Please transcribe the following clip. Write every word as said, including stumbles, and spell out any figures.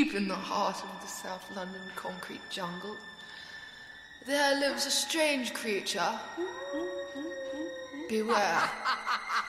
deep in the heart of the South London concrete jungle, there lives a strange creature. Beware.